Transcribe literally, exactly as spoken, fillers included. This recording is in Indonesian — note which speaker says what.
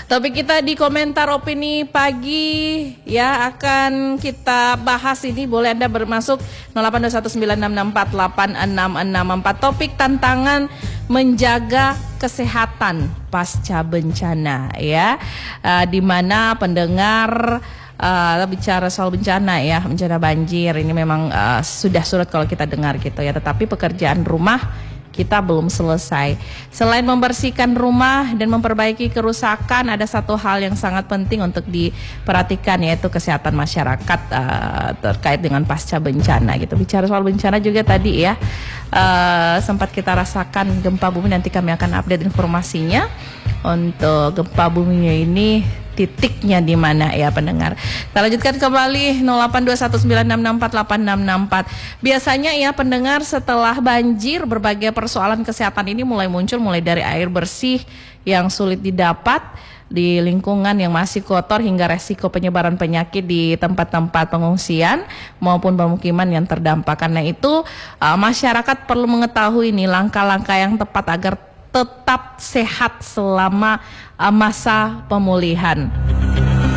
Speaker 1: Topik kita di komentar opini pagi ya akan kita bahas ini. Boleh Anda bermasuk nol delapan dua satu sembilan enam enam empat delapan enam enam empat. Topik tantangan menjaga kesehatan pasca bencana ya. Uh, di mana pendengar Uh, bicara soal bencana ya, bencana banjir ini memang uh, sudah surut kalau kita dengar gitu ya, tetapi pekerjaan rumah kita belum selesai. Selain membersihkan rumah dan memperbaiki kerusakan, ada satu hal yang sangat penting untuk diperhatikan, yaitu kesehatan masyarakat uh, terkait dengan pasca bencana gitu. Bicara soal bencana juga tadi ya, uh, sempat kita rasakan gempa bumi, nanti kami akan update informasinya. Untuk gempa buminya ini titiknya di mana ya pendengar. Kita lanjutkan kembali nol delapan dua satu sembilan enam enam empat delapan enam enam empat. Biasanya ya pendengar, setelah banjir berbagai persoalan kesehatan ini mulai muncul, mulai dari air bersih yang sulit didapat di lingkungan yang masih kotor hingga resiko penyebaran penyakit di tempat-tempat pengungsian maupun pemukiman yang terdampak. Karena itu uh, masyarakat perlu mengetahui nih langkah-langkah yang tepat agar tetap sehat selama uh, masa pemulihan.